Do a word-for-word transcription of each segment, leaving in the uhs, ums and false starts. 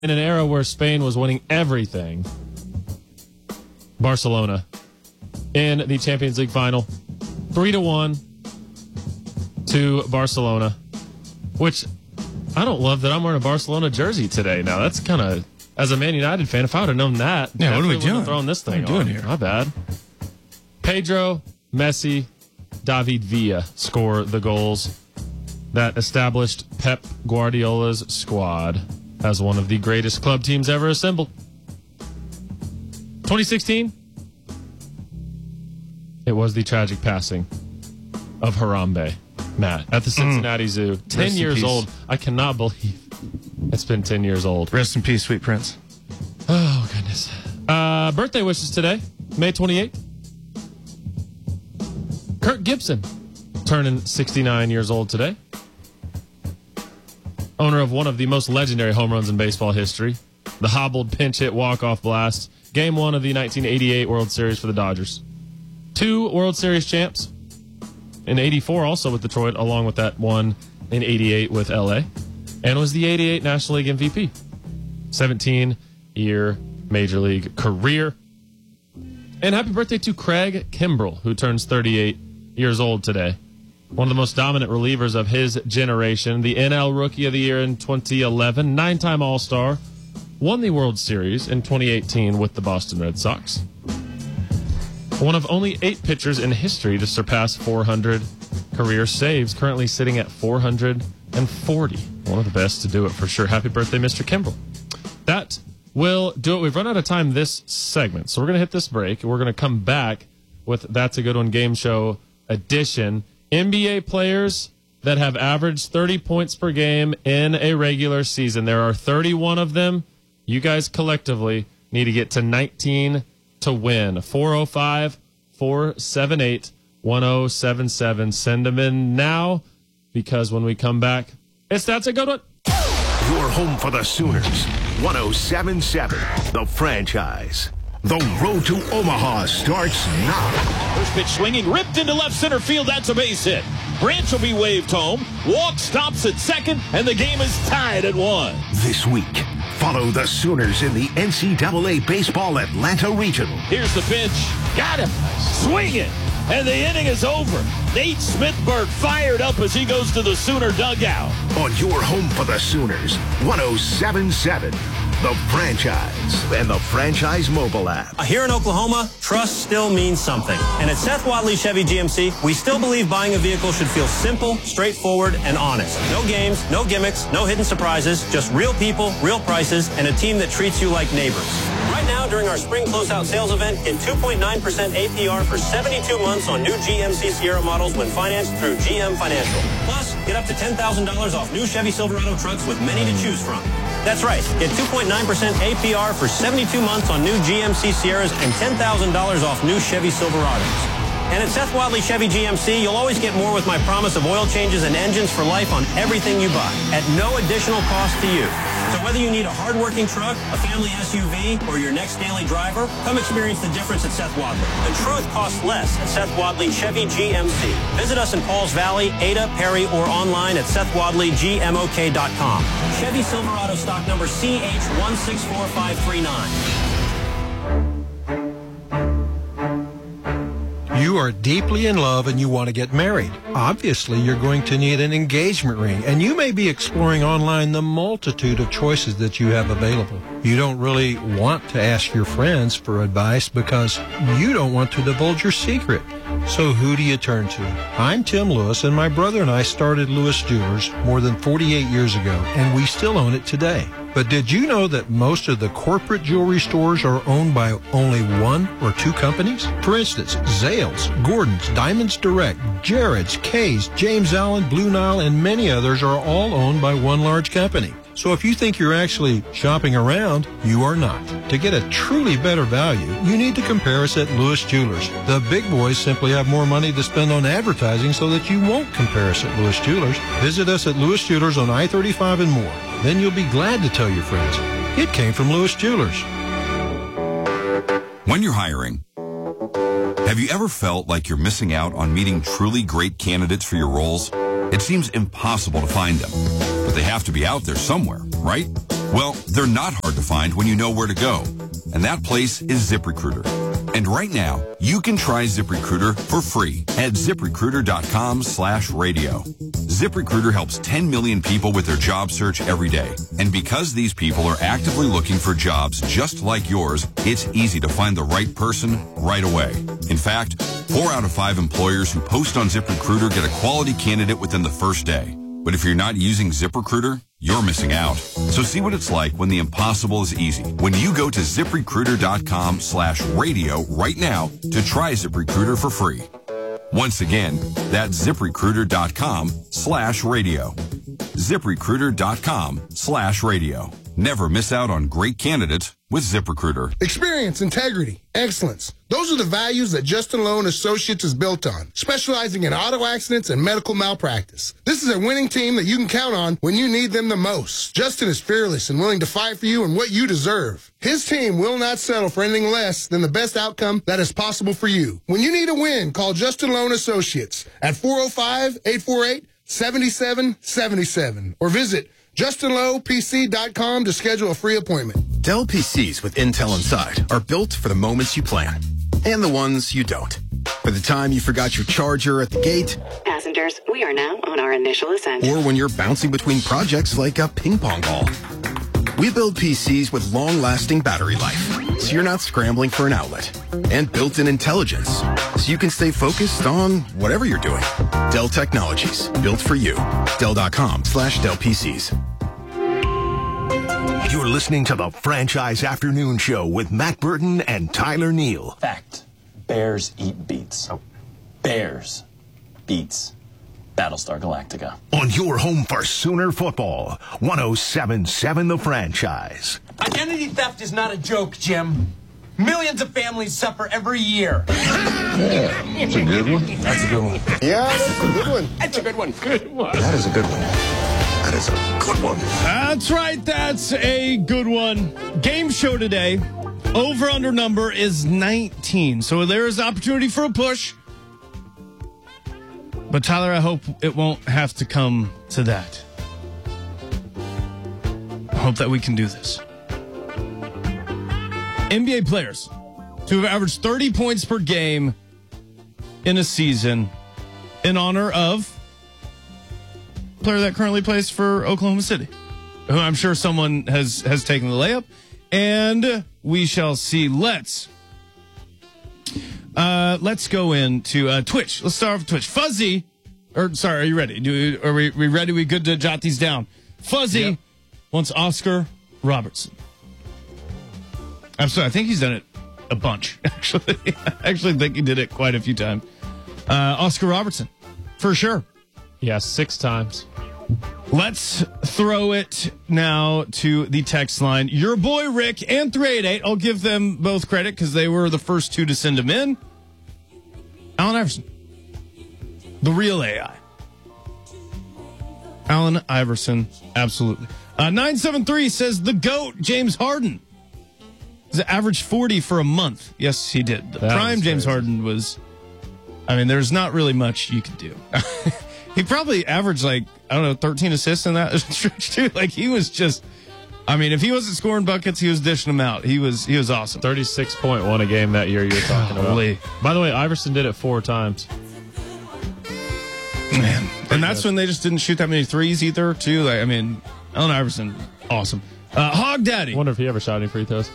in an era where Spain was winning everything, Barcelona in the Champions League final, three to one to Barcelona, which I don't love that I'm wearing a Barcelona jersey today. Now that's kind of, as a Man United fan, if I would have known that, yeah, what are we doing? Throwing this thing what are we doing on. here? My bad. Pedro, Messi, David Villa score the goals that established Pep Guardiola's squad as one of the greatest club teams ever assembled. twenty sixteen, it was the tragic passing of Harambe, Matt, at the Cincinnati mm. Zoo. Ten Rest years old. I cannot believe it's been ten years old. Rest in peace, sweet prince. Oh, goodness. Uh, birthday wishes today, May twenty-eighth. Kirk Gibson, turning sixty-nine years old today. Owner of one of the most legendary home runs in baseball history, the hobbled pinch hit walk-off blast, game one of the nineteen eighty-eight World Series for the Dodgers. Two World Series champs in eighty-four, also with Detroit, along with that one in eighty-eight with L A, and was the eighty-eight National League M V P. seventeen-year Major League career. And happy birthday to Craig Kimbrell, who turns thirty-eight years old today. One of the most dominant relievers of his generation, the N L Rookie of the Year in twenty eleven, nine-time All-Star, won the World Series in twenty eighteen with the Boston Red Sox. One of only eight pitchers in history to surpass four hundred career saves, currently sitting at four hundred forty. One of the best to do it for sure. Happy birthday, Mister Kimbrell. That will do it. We've run out of time this segment, so we're going to hit this break. We're going to come back with That's a Good One Game Show edition. N B A players that have averaged thirty points per game in a regular season. There are thirty-one of them. You guys collectively need to get to nineteen to win. four oh five, four seven eight, one oh seven seven. Send them in now, because when we come back, it's That's a Good One. Your home for the Sooners. one oh seven point seven, The Franchise. The road to Omaha starts now. First pitch swinging, ripped into left center field. That's a base hit. Branch will be waved home. Walk stops at second, and the game is tied at one. This week, follow the Sooners in the N C double A Baseball Atlanta Regional. Here's the pitch. Got him. Swing it. And the inning is over. Nate Smithberg fired up as he goes to the Sooner dugout. On your home for the Sooners, one oh seven point seven, The Franchise, and the Franchise mobile app. Here in Oklahoma, trust still means something. And at Seth Wadley Chevy G M C, we still believe buying a vehicle should feel simple, straightforward, and honest. No games, no gimmicks, no hidden surprises, just real people, real prices, and a team that treats you like neighbors. Right now, during our spring closeout sales event, get two point nine percent A P R for seventy-two months on new G M C Sierra models when financed through G M Financial. Plus, get up to ten thousand dollars off new Chevy Silverado trucks with many to choose from. That's right. Get two point nine percent A P R for seventy-two months on new G M C Sierras and ten thousand dollars off new Chevy Silverados. And at Seth Wadley Chevy G M C, you'll always get more with my promise of oil changes and engines for life on everything you buy at no additional cost to you. So whether you need a hard-working truck, a family S U V, or your next daily driver, come experience the difference at Seth Wadley. The truth costs less at Seth Wadley Chevy G M C. Visit us in Pauls Valley, Ada, Perry, or online at seth wadley g m o k dot com. Chevy Silverado stock number C H one six four five three nine. You are deeply in love and you want to get married. Obviously, you're going to need an engagement ring, and you may be exploring online the multitude of choices that you have available. You don't really want to ask your friends for advice because you don't want to divulge your secret. So who do you turn to? I'm Tim Lewis, and my brother and I started Lewis Jewelers more than forty-eight years ago, and we still own it today. But did you know that most of the corporate jewelry stores are owned by only one or two companies? For instance, Zales, Gordon's, Diamonds Direct, Jared's, Kay's, James Allen, Blue Nile, and many others are all owned by one large company. So if you think you're actually shopping around, you are not. To get a truly better value, you need to compare us at Lewis Jewelers. The big boys simply have more money to spend on advertising so that you won't compare us at Lewis Jewelers. Visit us at Lewis Jewelers on I thirty-five and more. Then you'll be glad to tell your friends. It came from Lewis Jewelers. When you're hiring, have you ever felt like you're missing out on meeting truly great candidates for your roles? It seems impossible to find them, but they have to be out there somewhere, right? Well, they're not hard to find when you know where to go. And that place is ZipRecruiter. And right now, you can try ZipRecruiter for free at ZipRecruiter.com slash radio. ZipRecruiter helps ten million people with their job search every day. And because these people are actively looking for jobs just like yours, it's easy to find the right person right away. In fact, four out of five employers who post on ZipRecruiter get a quality candidate within the first day. But if you're not using ZipRecruiter, you're missing out. So see what it's like when the impossible is easy. When you go to ZipRecruiter.com slash radio right now to try ZipRecruiter for free. Once again, that's ZipRecruiter.com slash radio. ZipRecruiter.com slash radio. Never miss out on great candidates with ZipRecruiter. Experience, integrity, excellence. Those are the values that Justin Lowe and Associates is built on, specializing in auto accidents and medical malpractice. This is a winning team that you can count on when you need them the most. Justin is fearless and willing to fight for you and what you deserve. His team will not settle for anything less than the best outcome that is possible for you. When you need a win, call Justin Lowe and Associates at four oh five, eight four eight, seven seven seven seven or visit Justin Lowe P C dot com to schedule a free appointment. Dell P Cs with Intel inside are built for the moments you plan and the ones you don't. For the time you forgot your charger at the gate. Passengers, we are now on our initial ascent. Or when you're bouncing between projects like a ping pong ball. We build P Cs with long-lasting battery life, so you're not scrambling for an outlet. And built-in intelligence, so you can stay focused on whatever you're doing. Dell Technologies, built for you. Dell.com slash Dell PCs. You're listening to the Franchise Afternoon Show with Matt Burton and Tyler Neal. Fact. Bears eat beets. Oh. Bears beats Battlestar Galactica. On your home for Sooner football, one oh seven point seven The Franchise. Identity theft is not a joke, Jim. Millions of families suffer every year. Yeah, that's a good one. That's a good one. Yeah, that's a good one. That's a good one. Good one. That is a good one. That is a good one. That's right. That's a good one. Game show today. Over under number is nineteen. So there is opportunity for a push. But Tyler, I hope it won't have to come to that. I hope that we can do this. N B A players to have averaged thirty points per game in a season in honor of a player that currently plays for Oklahoma City, who I'm sure someone has, has taken the layup, and we shall see. Let's uh, let's go into uh, Twitch. Let's start off with Twitch. Fuzzy, or sorry, are you ready? Do are we, we ready? We good to jot these down? Fuzzy yep. wants Oscar Robertson. I'm sorry, I think he's done it a bunch, actually. I actually think he did it quite a few times. Uh, Oscar Robertson, for sure. Yeah, six times. Let's throw it now to the text line. Your boy Rick and three eight eight, I'll give them both credit because they were the first two to send him in. Allen Iverson, the real A I. Allen Iverson, absolutely. Uh, nine seven three says the GOAT, James Harden. He's averaged forty for a month. Yes, he did. The that prime James Harden was, I mean, there's not really much you could do. He probably averaged like, I don't know, thirteen assists in that stretch too. Like he was just, I mean, if he wasn't scoring buckets, he was dishing them out. He was, he was awesome. thirty-six point one a game that year you were talking Holy. about. By the way, Iverson did it four times. Man. And that's when they just didn't shoot that many threes either too. Like, I mean, Allen Iverson, awesome. Uh, Hog Daddy. I wonder if he ever shot any free throws.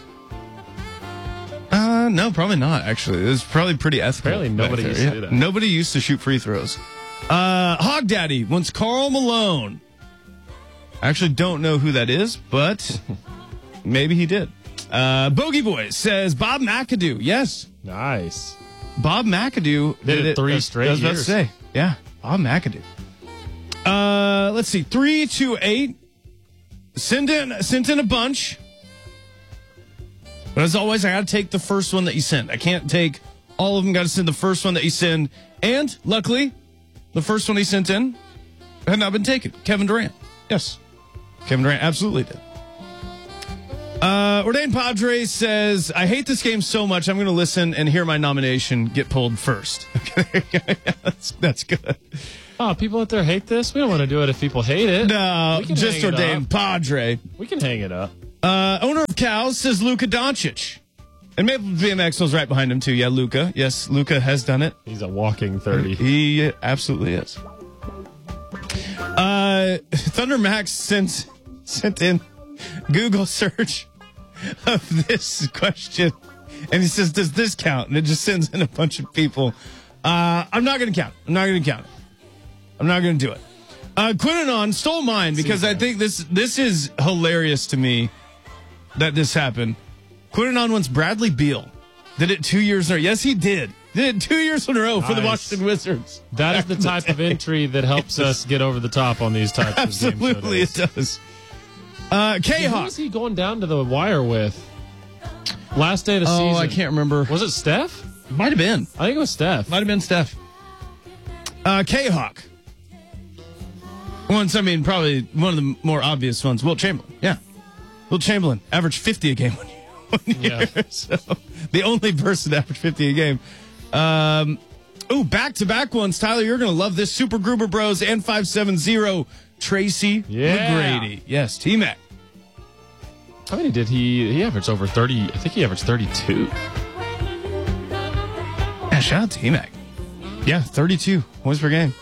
Uh, no, probably not, actually. It was probably pretty ethical. Apparently nobody used to yeah. do that. Nobody used to shoot free throws. Uh, Hog Daddy wants Karl Malone. I actually don't know who that is, but maybe he did. Uh, Bogey Boy says Bob McAdoo. Yes. Nice. Bob McAdoo did, did it three it, straight I was about years. to say. Yeah, Bob McAdoo. Uh, let's see. three two eight. Send in, sent in a bunch. But as always, I got to take the first one that you send. I can't take all of them. Got to send the first one that you send. And luckily, the first one he sent in had not been taken. Kevin Durant. Yes. Kevin Durant absolutely did. Uh, Ordained Padre says, I hate this game so much, I'm going to listen and hear my nomination get pulled first. Okay, that's, that's good. Oh, people out there hate this? We don't want to do it if people hate it. No, We can just hang it ordained up. Padre. We can hang it up. Uh, owner of cows says Luka Doncic. And Maple B M X was right behind him, too. Yeah, Luka. Yes, Luka has done it. He's a walking thirty. He absolutely is. Uh, Thunder Max sent, sent in Google search of this question. And he says, does this count? And it just sends in a bunch of people. Uh, I'm not going to count. I'm not going to count it. I'm not going to do it. Uh, Quinanon stole mine because I think this this is hilarious to me that this happened. Quinanon wants Bradley Beal. Did it two years in a row. Yes, he did. Did it two years in a row nice. for the Washington Wizards. That is the type of entry that helps us get over the top on these types Absolutely of game show it does. Uh, K-Hawk. Who was he going down to the wire with? Last day of the oh, season. Oh, I can't remember. Was it Steph? Might have been. I think it was Steph. Might have been Steph. Uh, K-Hawk. Once, I mean, probably one of the more obvious ones. Wilt Chamberlain. Yeah. Wilt Chamberlain averaged fifty a game one year. One year. Yeah. So, the only person to average fifty a game. Um, oh, back-to-back ones. Tyler, you're going to love this. Super Gruber Bros and five seven zero. Tracy yeah. McGrady. Yes, T-Mac. How many did he? He averaged over thirty. I think he averaged thirty-two. Yeah, shout out to T-Mac. Yeah, thirty-two points per game.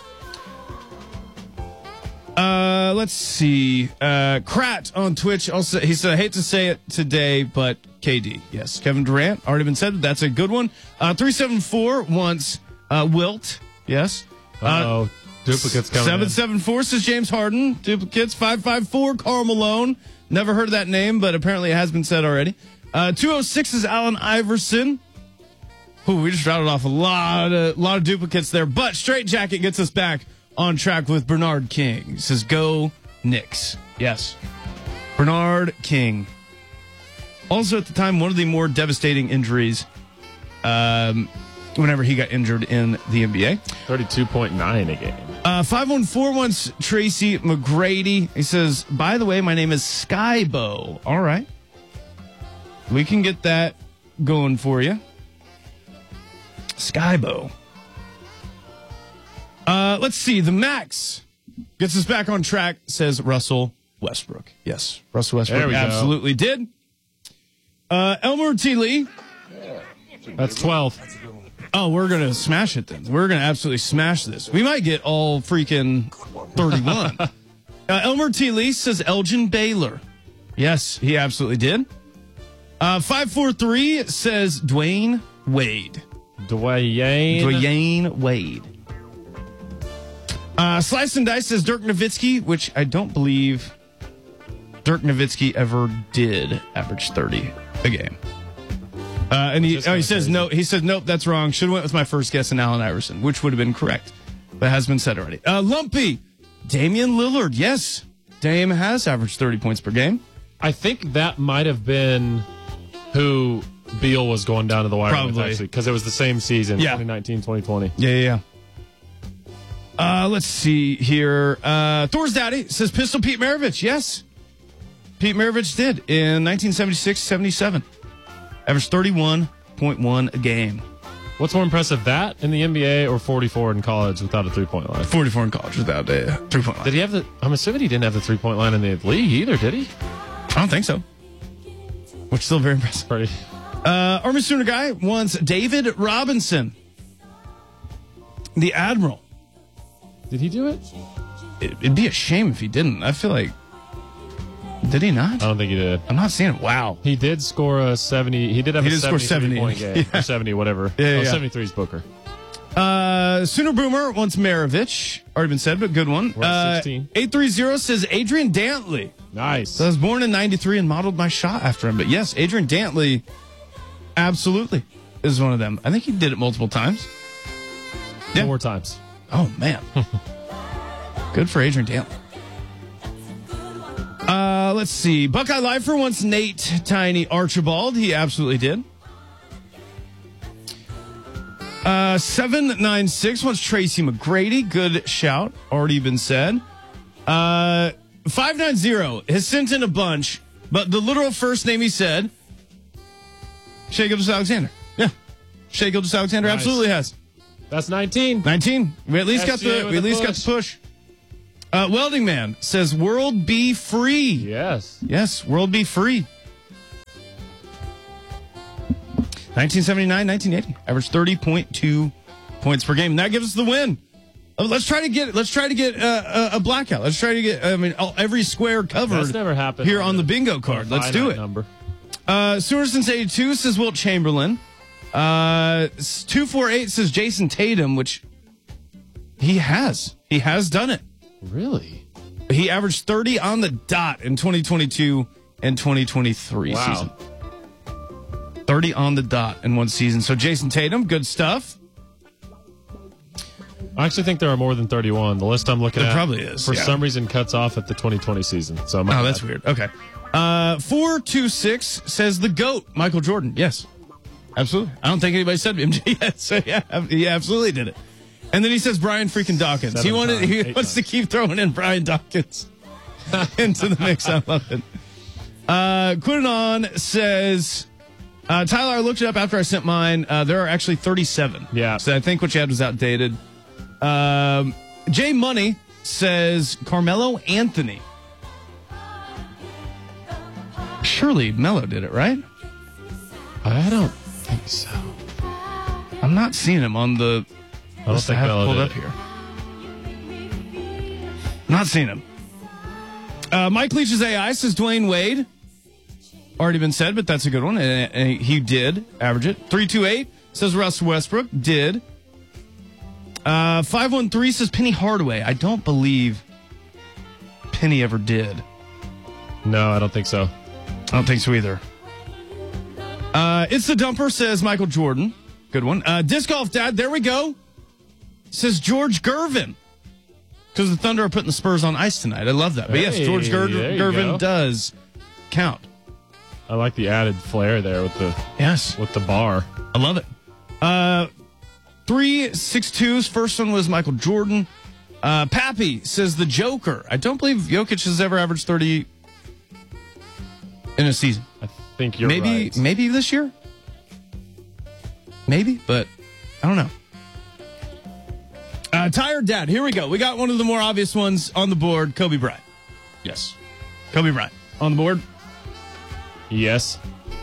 Uh, let's see. Uh, Krat on Twitch also, he said, I hate to say it today, but K D. Yes, Kevin Durant, already been said. That's a good one. Uh, three seven four wants uh, Wilt. Yes. Uh-oh. Uh, Duplicates coming seven seven four says James Harden. Duplicates. five five four, Karl Malone. Never heard of that name, but apparently it has been said already. Uh, two oh six is Allen Iverson. Ooh, we just routed off a lot of, lot of duplicates there, but Straight Jacket gets us back on track with Bernard King. He says, go Knicks. Yes. Bernard King. Also at the time, one of the more devastating injuries um, whenever he got injured in the N B A. thirty-two point nine a game. Uh, five one four wants Tracy McGrady. He says, by the way, my name is Skybo. All right. We can get that going for you. Skybo. Uh, let's see. The Max gets us back on track, says Russell Westbrook. Yes, Russell Westbrook absolutely go. did. Uh, Elmer T. Lee. That's twelve. Oh, we're going to smash it then. We're going to absolutely smash this. We might get all freaking thirty-one. uh, Elmer T. Lee says Elgin Baylor. Yes, he absolutely did. Uh, five four three says Dwayne Wade. Dwayne. Dwayne Wade. Uh, Slice and Dice says Dirk Nowitzki, which I don't believe Dirk Nowitzki ever did average thirty a game. Uh, and he, oh, he says no. He says nope, that's wrong. Should have went with my first guess in Allen Iverson, which would have been correct, but has been said already. Uh, Lumpy, Damian Lillard. Yes, Dame has averaged thirty points per game. I think that might have been who Beal was going down to the wire Probably. with, actually, because it was the same season, yeah. twenty nineteen twenty twenty. Yeah, yeah, yeah. Uh, let's see here. Uh, Thor's Daddy says Pistol Pete Maravich. Yes. Pete Maravich did in nineteen seventy-six seventy-seven. Averaged thirty-one point one a game. What's more impressive, that in the N B A or forty-four in college without a three-point line? forty-four in college without a three-point line. Did he have the, I'm assuming he didn't have the three-point line in the league either, did he? I don't think so. Which is still very impressive. Pretty. Uh, Army Sooner guy wants David Robinson. The Admiral. Did he do it? it? It'd be a shame if he didn't. I feel like... Did he not? I don't think he did. I'm not seeing it. Wow. He did score a seventy. He did have he a did score seventy point game. yeah. Or seventy, whatever. Yeah, yeah, oh, yeah. seventy-three is Booker. Uh, Sooner Boomer wants Maravich. Already been said, but good one. We're at uh, sixteen. eight three zero says Adrian Dantley. Nice. So I was born in ninety-three and modeled my shot after him. But yes, Adrian Dantley absolutely is one of them. I think he did it multiple times. Yeah. Four times. Oh, man. Good for Adrian Dantley. Uh, let's see. Buckeye Lifer wants Nate Tiny Archibald. He absolutely did. Uh, seven nine six wants Tracy McGrady. Good shout. Already been said. Uh, five nine zero has sent in a bunch, but the literal first name he said, Shai Gilgeous-Alexander. Yeah. Shai Gilgeous-Alexander Nice. absolutely has. That's nineteen. nineteen. We at least S got G A the with we at the least got push. the push. Uh, Welding Man says world be free. Yes. Yes, world be free. nineteen seventy-nine, nineteen eighty. Average thirty point two points per game. And that gives us the win. Uh, let's try to get let's try to get uh, a, a blackout. Let's try to get I mean all, every square covered. That's never happened here on on the the- bingo card. Let's do it. Number. Uh, Sewerson's eighty-two says Wilt Chamberlain. Uh, two forty-eight says Jason Tatum, which he has. He has done it. Really? He averaged thirty on the dot in twenty twenty-two and twenty twenty-three Wow. season. thirty on the dot in one season. So Jason Tatum, good stuff. I actually think there are more than thirty-one. The list I'm looking There at probably is, for yeah. some reason cuts off at the twenty twenty season. So my Oh, that's bad. weird. Okay. Uh, four two six says the GOAT, Michael Jordan. Yes. Absolutely. I don't think anybody said M J yet. So yeah, he absolutely did it. And then he says Brian freaking Dawkins. Seven he wanted times, he eight wants times. to keep throwing in Brian Dawkins into the mix. I love it. Uh, Quinon says, uh, Tyler, I looked it up after I sent mine. Uh, there are actually thirty-seven. Yeah. So I think what you had was outdated. Um, Jay Money says Carmelo Anthony. Surely Melo did it, right? I don't think so. I'm not seeing him on the I don't list think I have Melo pulled did up it. here. Not seeing him. Uh, Mike Leach's A I says Dwayne Wade. Already been said, but that's a good one. And, and he did average it. three two eight says Russ Westbrook. Did. Uh, five one three says Penny Hardaway. I don't believe Penny ever did. No, I don't think so. I don't think so either. Uh, it's the Dumper says Michael Jordan. Good one. Uh, Disc Golf Dad, there we go. Says George Gervin. Because the Thunder are putting the Spurs on ice tonight. I love that. But yes, Hey, George Ger- there you Gervin go. does count. I like the added flair there with the Yes. with the bar. I love it. Uh, three six twos. First one was Michael Jordan. Uh, Pappy says the Joker. I don't believe Jokic has ever averaged thirty in a season. I think you're maybe right. maybe this year. Maybe, but I don't know. Uh, Tired Dad. Here we go. We got one of the more obvious ones on the board. Kobe Bryant. Yes, Kobe Bryant on the board. Yes.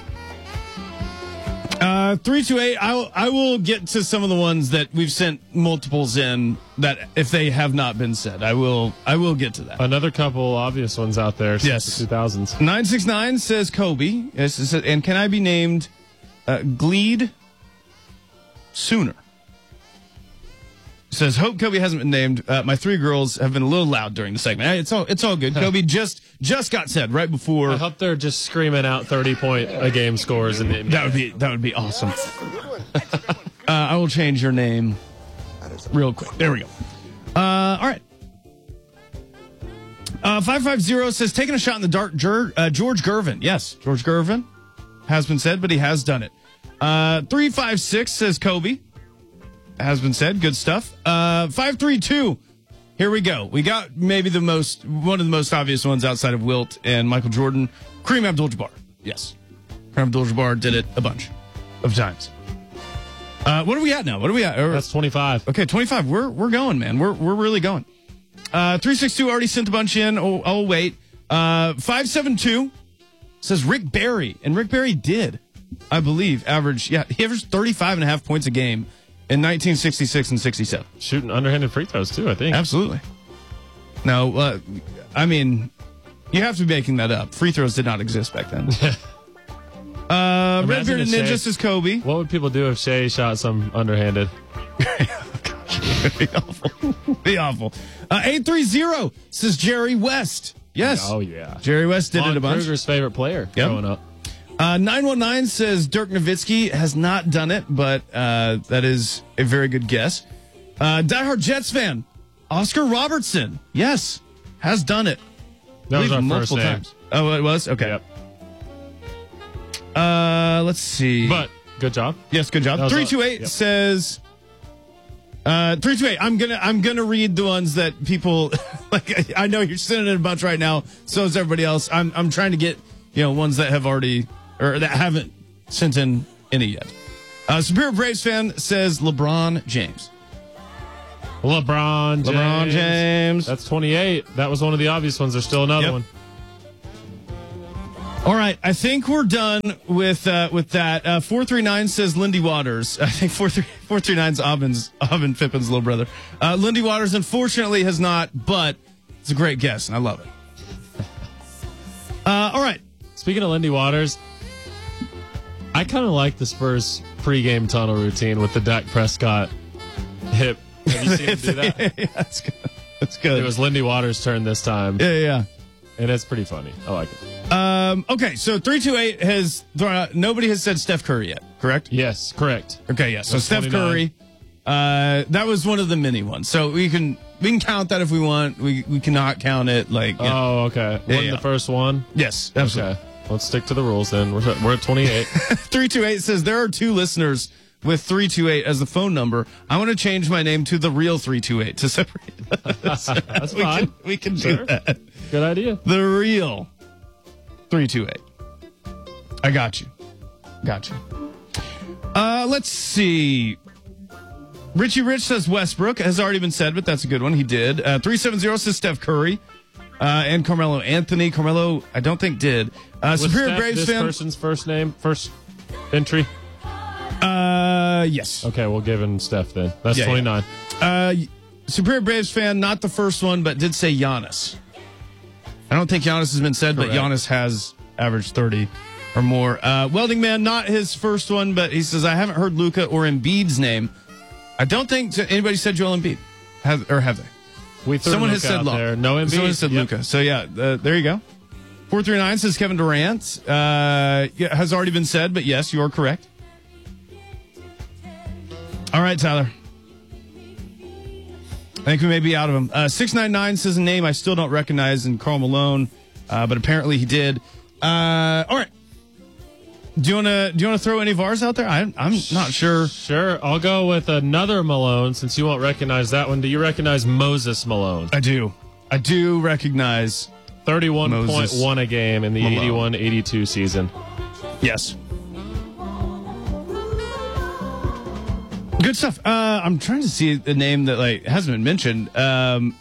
Uh, three two eight. I will, I will get to some of the ones that we've sent multiples in that if they have not been said, I will I will get to that. Another couple obvious ones out there since Yes. the two thousands. nine six nine says Kobe. Yes, it says, and can I be named uh, Gleed sooner? Says hope Kobe hasn't been named. Uh, my three girls have been a little loud during the segment. Hey, It's all it's all good. Kobe just just got said right before. I hope they're just screaming out thirty point a game scores in the N B A. That would be that would be awesome. uh, I will change your name real quick. There we go. Uh, all right. Uh, five five zero says taking a shot in the dark. Ger- uh, George Gervin. Yes, George Gervin has been said, but he has done it. Uh, three five six says Kobe. Has been said. Good stuff. Uh, five three two. Here we go. We got maybe the most one of the most obvious ones outside of Wilt and Michael Jordan. Kareem Abdul-Jabbar. Yes, Kareem Abdul-Jabbar did it a bunch of times. Uh, what are we at now? What are we at? Or- That's twenty-five. Okay, twenty-five. We're we're going, man. We're we're really going. Uh, three six two already sent a bunch in. Oh, oh wait. Uh, five seven two says Rick Barry, and Rick Barry did, I believe, average. Yeah, he averaged thirty-five and a half points a game in nineteen sixty-six and sixty-seven. Shooting underhanded free throws too, I think. Absolutely. No, uh, I mean, you have to be making that up. Free throws did not exist back then. uh, Red Imagine Bearded if Shea- Ninja says Kobe. What would people do if Shea shot some underhanded? Be awful. Be awful. Uh, eight three zero says Jerry West. Yes. Oh yeah. Jerry West did Lon it a bunch. Kruger's favorite player Yep. growing up. Uh, nine one nine says Dirk Nowitzki has not done it, but uh, that is a very good guess. Uh, diehard Jets fan, Oscar Robertson. Yes, has done it. That was I our believe first multiple name. times. Oh, it was? Okay. Yep. Uh, let's see. But good job. Yes, good job. That was Three a- two eight yep. says. Uh, three two eight. I'm gonna I'm gonna read the ones that people like. I know you're sending in a bunch right now. So is everybody else. I'm I'm trying to get you know ones that have already or that haven't sent in any yet. Uh, Superior Braves fan says LeBron James. LeBron James. LeBron James. That's twenty-eight. That was one of the obvious ones. There's still another Yep. one. All right, I think we're done with uh, with that. Uh, four three nine says Lindy Waters. I think four three nine's Aubin's, Aubin Pippen's little brother. Uh, Lindy Waters, unfortunately, has not, but it's a great guess, and I love it. Uh, all right. Speaking of Lindy Waters, I kind of like the Spurs pregame tunnel routine with the Dak Prescott hip. Have you seen him do that? Yeah, that's good. That's good. It was Lindy Waters' turn this time. Yeah, yeah. And it's pretty funny. I like it. Um, okay, so three two eight has thrown out, nobody has said Steph Curry yet, correct? Yes, correct. Okay, yes. So That's Steph twenty-nine. Curry, uh, that was one of the mini ones. So we can we can count that if we want. We we cannot count it like. You know. Oh, okay. Yeah, Wasn't yeah. the first one? Yes, absolutely. Okay. Let's stick to the rules then. We're, we're at twenty-eight. three two eight says there are two listeners with three two eight as the phone number. I want to change my name to the real three two eight to separate. That's we fine. Can, we can Sure. do that. Good idea. The real three two eight. I got you. Got you. Uh, let's see. Richie Rich says Westbrook has already been said, but that's a good one. He did. Uh, three seven zero says Steph Curry. Uh, and Carmelo Anthony. Carmelo, I don't think did. Uh, Was Superior Steph Braves this fan. person's first name, first entry? Uh, yes. Okay, we'll give him Steph then. That's Yeah, twenty-nine. Uh, Superior Braves fan, not the first one, but did say Giannis. I don't think Giannis has been said, Correct. but Giannis has averaged thirty or more. Uh, Welding Man, not his first one, but he says, I haven't heard Luka or Embiid's name. I don't think anybody said Joel Embiid. Have, or have they? We threw Someone Luka has said out Luka. there. No Embiid. Someone has said Yep. Luka. So yeah, uh, there you go. four three nine says Kevin Durant. Uh, yeah, has already been said, but yes, you are correct. All right, Tyler. I think we may be out of him. Uh, six nine nine says a name I still don't recognize in Karl Malone, uh, but apparently he did. Uh, all right. Do you want to do you want to throw any of ours out there? I'm I'm not sure. Sure, I'll go with another Malone since you won't recognize that one. Do you recognize Moses Malone? I do. I do recognize thirty-one point Moses one a game in the Malone. eighty-one eighty-two season. Yes. Good stuff. Uh, I'm trying to see the name that like hasn't been mentioned. Um,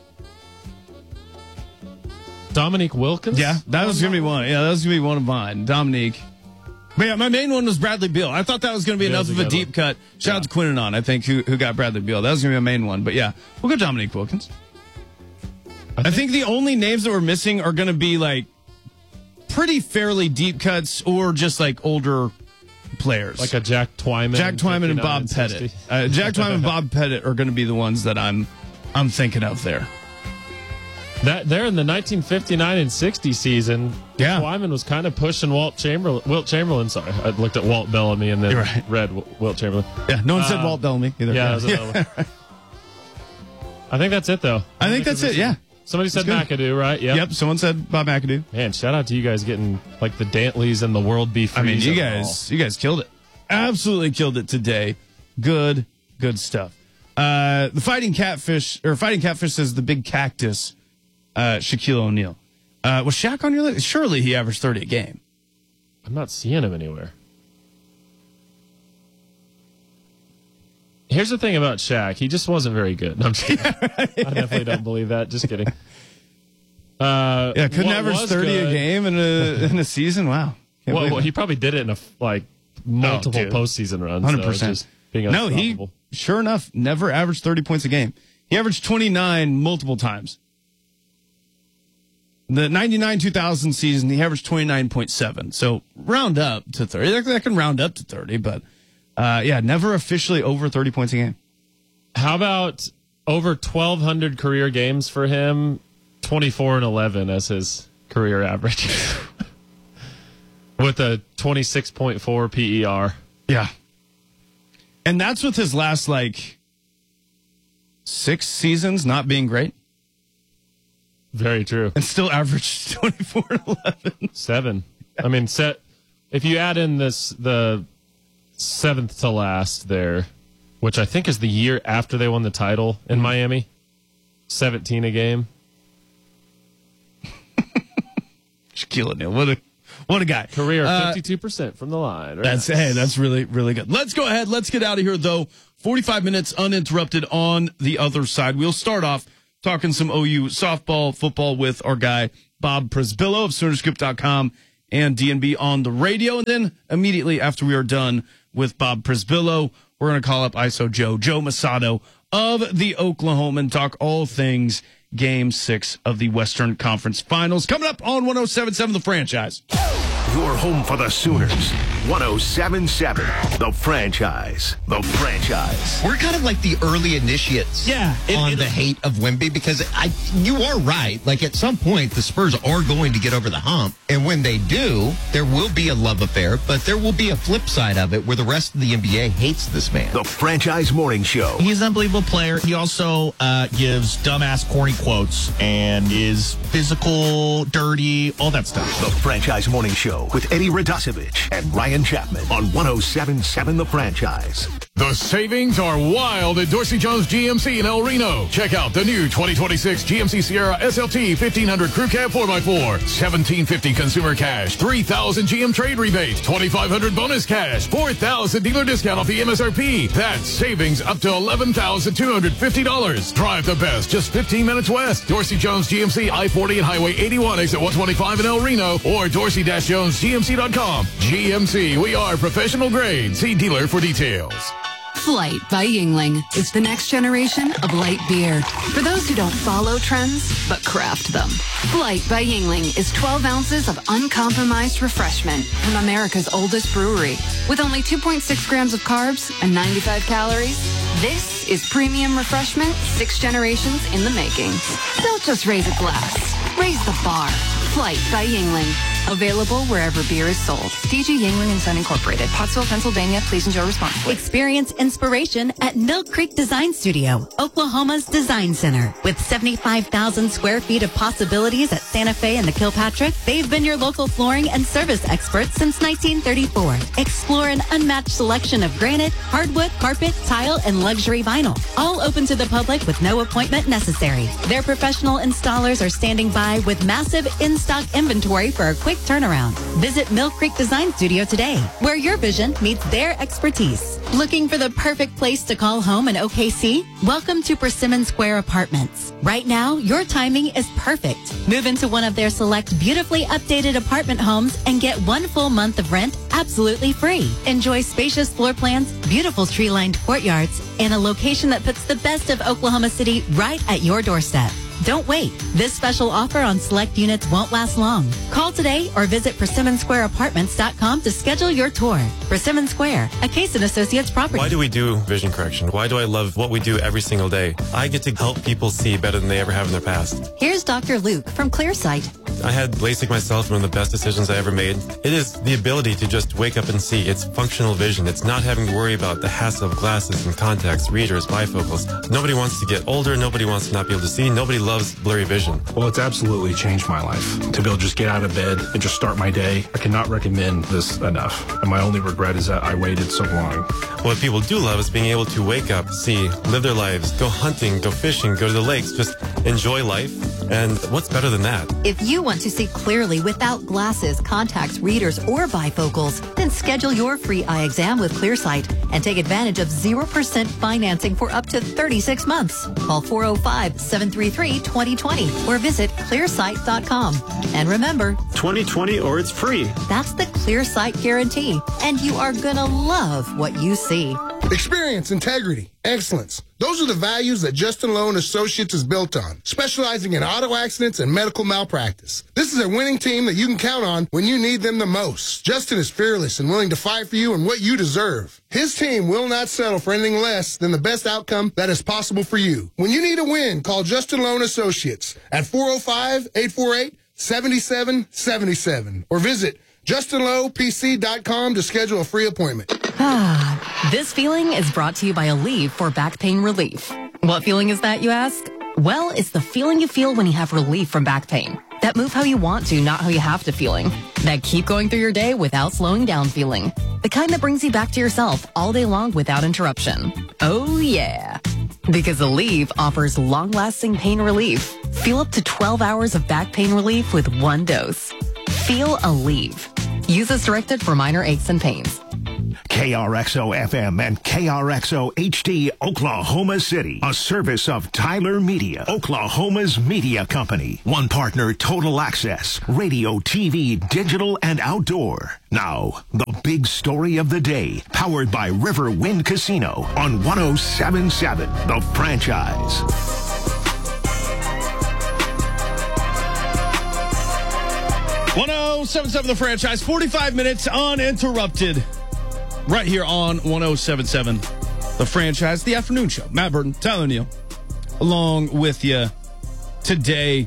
Dominique Wilkins? yeah, that was gonna be one. Yeah, that was gonna be one of mine. Dominique. But yeah, my main one was Bradley Beal. I thought that was going to be Beal's enough a of a good deep one. cut. Shout out to Quinnon, I think, who who got Bradley Beal. That was going to be my main one. But yeah, we'll go Dominique Wilkins. I think, I think the only names that we're missing are going to be like pretty fairly deep cuts or just like older players. Like a Jack Twyman. Jack Twyman and Bob sixty. Pettit. Uh, Jack Twyman and Bob Pettit are going to be the ones that I'm I'm thinking of there. That there in the nineteen fifty-nine and sixty season, Yeah. Twyman was kind of pushing Walt Chamberlain. Wilt Chamberlain, sorry, I looked at Walt Bellamy and then You're right. read W- Wilt Chamberlain. Yeah, no one said Uh, Walt Bellamy either. Yeah, that was another one. I think that's it though. I think that's it. Yeah. Somebody said That's good. McAdoo, right? Yep. Yep. Someone said Bob McAdoo. Man, shout out to you guys getting like the Dantleys and the World Beef. I mean, you guys, you guys killed it. Absolutely killed it today. Good, good stuff. Uh, the Fighting Catfish, or Fighting Catfish says the big cactus, uh, Shaquille O'Neal. Uh, was Shaq on your list? Surely he averaged thirty a game. I'm not seeing him anywhere. Here's the thing about Shaq. He just wasn't very good. No, I'm just kidding. I definitely don't believe that. Just kidding. Uh, Yeah, couldn't what average was thirty good- a game in a in a season. Wow. Can't Well, believe well, that. he probably did it in a f- like multiple dude. postseason runs. one hundred though, percent. just being No, he, unstoppable. sure enough, never averaged thirty points a game. He averaged twenty-nine multiple times. The ninety-nine two thousand season, he averaged twenty-nine point seven. So round up to thirty. That, that can round up to thirty, but uh, yeah, never officially over thirty points a game. How about over twelve hundred career games for him? twenty-four and eleven as his career average, with a twenty-six point four P E R. Yeah. And that's with his last, like, six seasons not being great. Very true. And still averaged twenty-four and eleven. Seven. I mean, set. If you add in this the seventh to last there, which I think is the year after they won the title in Miami, seventeen a game. Shaquille O'Neal, what a What a guy. Career Uh, fifty-two percent from the line. Very That's nice. hey, that's really really good. Let's go ahead. Let's get out of here though. forty-five minutes uninterrupted on the other side. We'll start off talking some O U softball, football with our guy Bob Prisbillo of Sooner Scoop dot com and D N B on the radio, and then immediately after we are done with Bob Prisbillo, we're going to call up I S O Joe Joe Masato of the Oklahoman, talk all things Game Six of the Western Conference Finals. Coming up on one oh seven point seven The Franchise. Your home for the Sooners. one oh seven point seven The Franchise. The Franchise. We're kind of like the early initiates Yeah, it- on it- the hate of Wemby because I, you are right. Like at some point, the Spurs are going to get over the hump. And when they do, there will be a love affair, but there will be a flip side of it where the rest of the N B A hates this man. The Franchise Morning Show. He's an unbelievable player. He also uh, gives dumbass, corny quotes and is physical, dirty, all that stuff. The Franchise Morning Show with Eddie Radosevich and Ryan Chapman on one oh seven point seven The Franchise. The savings are wild at Dorsey Jones G M C in El Reno. Check out the new twenty twenty-six G M C Sierra S L T fifteen hundred Crew Cab four by four, seventeen fifty consumer cash, three thousand G M trade rebate, twenty-five hundred bonus cash, four thousand dealer discount off the M S R P. That's savings up to eleven thousand two hundred fifty dollars. Drive the best, just fifteen minutes west. Dorsey Jones G M C I forty and Highway eighty-one exit one twenty-five in El Reno or Dorsey Jones G M C dot com. G M C, we are professional grade. See dealer for details. Flight by Yingling is the next generation of light beer. For those who don't follow trends, but craft them. Flight by Yingling is twelve ounces of uncompromised refreshment from America's oldest brewery. With only two point six grams of carbs and ninety-five calories, this is premium refreshment six generations in the making. Don't just raise a glass, raise the bar. Flight by Yingling. Available wherever beer is sold. D G Yingling and Son Incorporated, Pottsville, Pennsylvania. Please enjoy responsibly. Experience inspiration at Mill Creek Design Studio, Oklahoma's design center. With seventy-five thousand square feet of possibilities at Santa Fe and the Kilpatrick, they've been your local flooring and service experts since nineteen thirty-four. Explore an unmatched selection of granite, hardwood, carpet, tile, and luxury vinyl. All open to the public with no appointment necessary. Their professional installers are standing by with massive in-stock inventory for a quick turnaround. Visit Mill Creek Design Studio today, where your vision meets their expertise. Looking for the perfect place to call home in O K C? Welcome to Persimmon Square Apartments. Right now, your timing is perfect. Move into one of their select beautifully updated apartment homes and get one full month of rent absolutely free. Enjoy spacious floor plans, beautiful tree-lined courtyards, and a location that puts the best of Oklahoma City right at your doorstep. Don't wait. This special offer on select units won't last long. Call today or visit persimmon square apartments dot com to schedule your tour. Persimmon Square, a Case and Associates property. Why do we do vision correction? Why do I love what we do every single day? I get to help people see better than they ever have in their past. Here's Doctor Luke from Clearsight. I had LASIK myself, one of the best decisions I ever made. It is the ability to just wake up and see. It's functional vision. It's not having to worry about the hassle of glasses and contacts, readers, bifocals. Nobody wants to get older. Nobody wants to not be able to see. Nobody loves blurry vision. Well, it's absolutely changed my life. To be able to just get out of bed and just start my day, I cannot recommend this enough. And my only regret is that I waited so long. What people do love is being able to wake up, see, live their lives, go hunting, go fishing, go to the lakes, just enjoy life. And what's better than that? If you want to see clearly without glasses, contacts, readers, or bifocals, then schedule your free eye exam with Clearsight and take advantage of zero percent financing for up to thirty-six months. Call four oh five, seven three three, two oh two oh or visit clearsight dot com. And remember, twenty twenty or it's free. That's the Clearsight guarantee. And you are going to love what you see. Experience, integrity, excellence. Those are the values that Justin Lowe and Associates is built on, specializing in auto accidents and medical malpractice. This is a winning team that you can count on when you need them the most. Justin is fearless and willing to fight for you and what you deserve. His team will not settle for anything less than the best outcome that is possible for you. When you need a win, call Justin Lowe and Associates at four oh five, eight four eight, seven seven seven seven or visit justin lowe p c dot com to schedule a free appointment. Ah, this feeling is brought to you by Aleve for back pain relief. What feeling is that, you ask? Well, it's the feeling you feel when you have relief from back pain. That move how you want to, not how you have to feeling. That keep going through your day without slowing down feeling. The kind that brings you back to yourself all day long without interruption. Oh yeah. Because Aleve offers long-lasting pain relief. Feel up to twelve hours of back pain relief with one dose. Feel Aleve. Use as directed for minor aches and pains. K R X O F M and K R X O H D Oklahoma City, a service of Tyler Media, Oklahoma's media company. One partner, Total Access, radio, T V, digital, and outdoor. Now, the big story of the day, powered by River Wind Casino on one oh seven point seven, The Franchise. one oh seven point seven The Franchise, forty-five minutes uninterrupted. Right here on one oh seven point seven The Franchise, the afternoon show. Matt Burton, Tyler Neal, along with you today.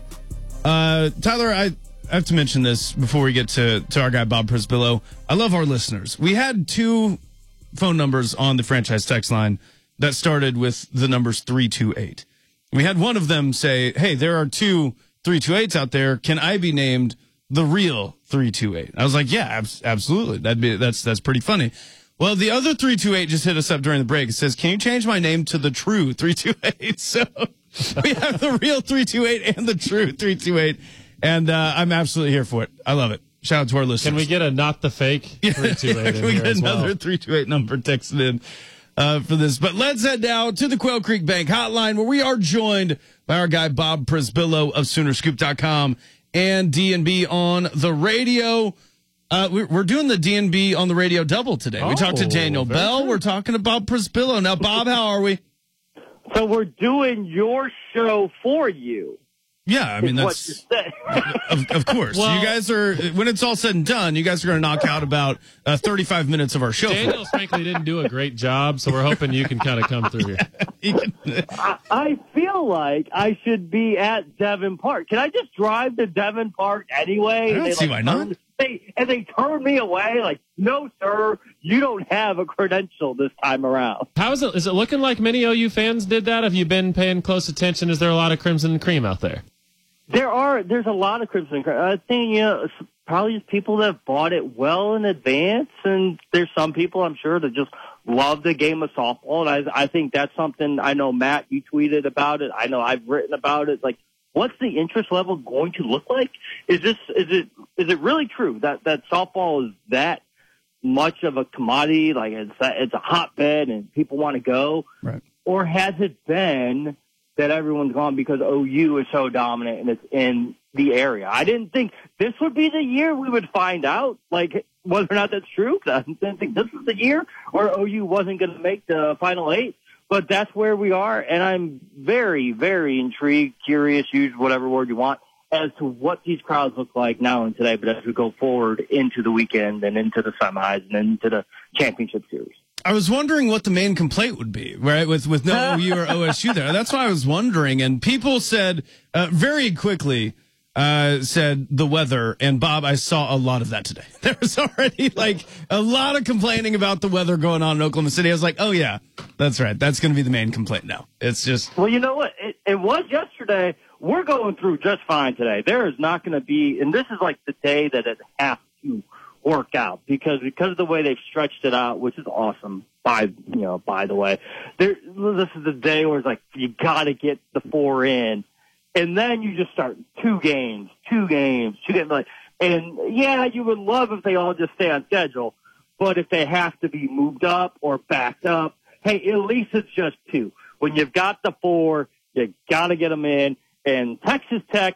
Uh, Tyler, I, I have to mention this before we get to, to our guy, Bob Prisbillo. I love our listeners. We had two phone numbers on the Franchise text line that started with the numbers three two eight. We had one of them say, hey, there are two three two eights out there. Can I be named the real three two eight? I was like, yeah, ab- absolutely. That'd be, that's, that's pretty funny. Well, the other three two eight just hit us up during the break. It says, can you change my name to the true three two eight? So we have the real three two eight and the true three two eight. And uh, I'm absolutely here for it. I love it. Shout out to our listeners. Can we get a not the fake three two eight? Can we get another three two eight number texted in uh, for this? But let's head now to the Quail Creek Bank hotline, where we are joined by our guy, Bob Prisbillo of Sooner Scoop dot com and D and B on the radio. Uh, we're, we're doing the D and B on the radio double today. We Oh, talked to Daniel very Bell. good. We're talking about Prisbillo. Now, Bob, how are we? So we're doing your show for you. Yeah, I mean, is that's, what you're saying. of, of course. Well- you guys are, when it's all said and done, you guys are going to knock out about uh, thirty-five minutes of our show. Daniel, frankly, didn't do a great job, so we're hoping you can kind of come through here. I, I feel like I should be at Devon Park. Can I just drive to Devon Park anyway? I don't And they, see like, why not. turn- They, and they turn me away like, no, sir, you don't have a credential this time around. How is it? Is it looking like many O U fans did that? Have you been paying close attention? Is there a lot of Crimson and Cream out there? There are, there's a lot of Crimson. Cre- I think, you know, it's probably just people that bought it well in advance. And there's some people, I'm sure, that just love the game of softball. And I, I think that's something, I know, Matt, you tweeted about it. I know I've written about it. Like, what's the interest level going to look like? Is this, is it, is it really true that, that softball is that much of a commodity? Like, it's, it's a hotbed and people want to go? Right. Or has it been that everyone's gone because O U is so dominant and it's in the area? I didn't think this would be the year we would find out, like, whether or not that's true. I didn't think this was the year where O U wasn't going to make the Final Eight. But that's where we are, and I'm very, very intrigued, curious, use whatever word you want, as to what these crowds look like now and today, but as we go forward into the weekend and into the semis and into the championship series. I was wondering what the main complaint would be, right? With with no O U or O S U there. That's what I was wondering. And people said uh, very quickly, uh, said the weather. And Bob, I saw a lot of that today. There was already like a lot of complaining about the weather going on in Oklahoma City. I was like, oh yeah, that's right. That's going to be the main complaint now. It's just. Well, you know what? It, it was yesterday. We're going through just fine today. There is not going to be, and this is like the day that it has to work out because because of the way they've stretched it out, which is awesome. By you know, by the way, there this is the day where it's like you got to get the four in, and then you just start two games, two games, two games. Like, and yeah, you would love if they all just stay on schedule, but if they have to be moved up or backed up, hey, at least it's just two. When you've got the four, you got to get them in. And Texas Tech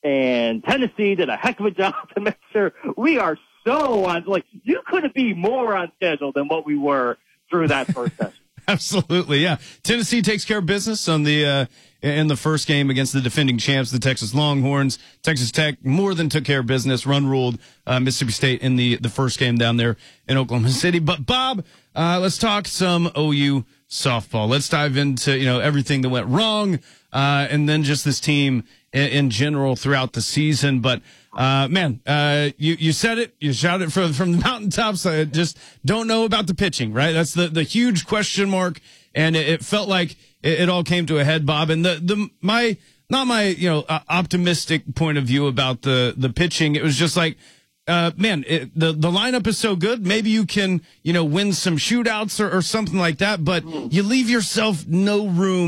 and Tennessee did a heck of a job to make sure we are so on. Like, you couldn't be more on schedule than what we were through that first session. Absolutely, yeah. Tennessee takes care of business on the uh, in the first game against the defending champs, the Texas Longhorns. Texas Tech more than took care of business, run ruled uh, Mississippi State in the the first game down there in Oklahoma City. But Bob, uh, let's talk some O U softball. Let's dive into you know everything that went wrong, uh, and then just this team in, in general throughout the season. But uh, man, uh, you you said it, you shouted it from from the mountaintops. I just don't know about the pitching, right? That's the the huge question mark, and it, it felt like it, it all came to a head, Bob. And the the my not my you know uh, optimistic point of view about the the pitching. It was just like. Uh, man, it, the, the lineup is so good. Maybe you can, you know, win some shootouts or, or something like that, but you leave yourself no room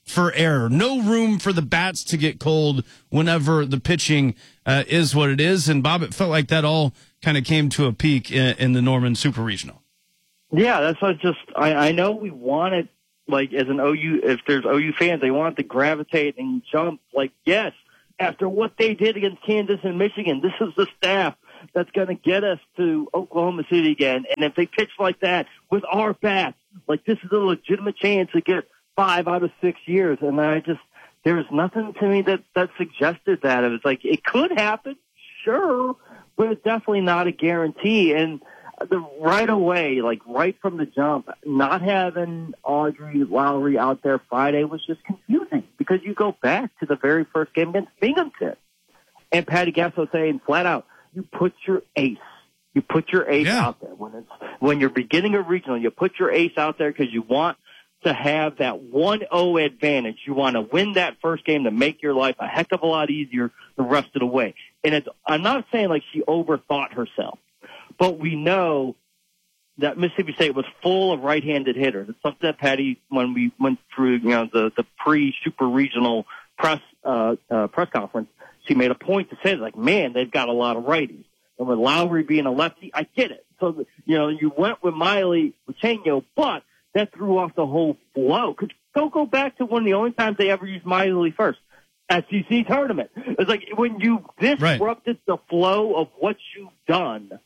for error, no room for the bats to get cold whenever the pitching uh, is what it is. And Bob, it felt like that all kind of came to a peak in, in the Norman Super Regional. Yeah, that's what just I, I know we wanted, like, as an O U, if there's O U fans, they want to gravitate and jump. Like, yes, after what they did against Kansas and Michigan, this is the staff that's going to get us to Oklahoma City again. And if they pitch like that with our bats, like, this is a legitimate chance to get five out of six years. And I just, there's nothing to me that, that suggested that. It was like, it could happen, sure, but it's definitely not a guarantee. And the right away, like right from the jump, not having Audrey Lowry out there Friday was just confusing, because you go back to the very first game against Binghamton and Patty Gasso saying flat out, you put your ace. You put your ace yeah. out there. When it's when you're beginning a regional, you put your ace out there because you want to have that one oh advantage. You want to win that first game to make your life a heck of a lot easier the rest of the way. And it's, I'm not saying like she overthought herself, but we know that Mississippi State was full of right-handed hitters. It's something that Patty, when we went through, you know, the, the pre-super regional press uh, uh, press conference, she made a point to say, like, man, they've got a lot of righties. And with Lowry being a lefty, I get it. So, you know, you went with Miley Luchenio, but that threw off the whole flow. Cause don't go back to one of the only times they ever used Miley first. S E C tournament. It's like when you disrupted right. the flow of what you've done,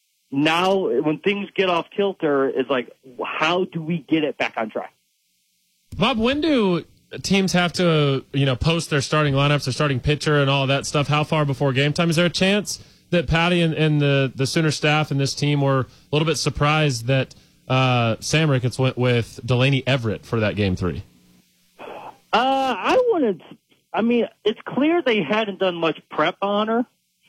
now when things get off kilter, it's like, how do we get it back on track? Bob, when do teams have to, you know, post their starting lineups, their starting pitcher and all that stuff? How far before game time? Is there a chance that Patty and, and the, the Sooner staff and this team were a little bit surprised that uh, Sam Ricketts went with Delaney Everett for that game three? Uh, I wanted, I mean, it's clear they hadn't done much prep on her,